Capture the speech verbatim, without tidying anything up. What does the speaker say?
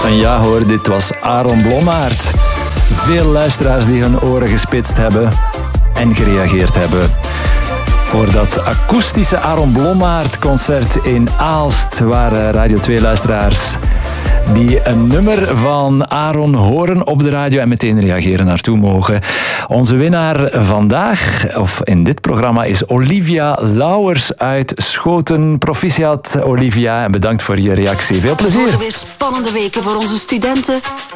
En ja hoor, dit was Aaron Blommaert. Veel luisteraars die hun oren gespitst hebben en gereageerd hebben. Voor dat akoestische Aaron Blommaert concert in Aalst waren Radio twee luisteraars die een nummer van Aaron horen op de radio en meteen reageren naartoe mogen. Onze winnaar vandaag, of in dit programma, is Olivia Lauwers uit Schoten. Proficiat, Olivia, en bedankt voor je reactie. Veel plezier. Het worden weer spannende weken voor onze studenten.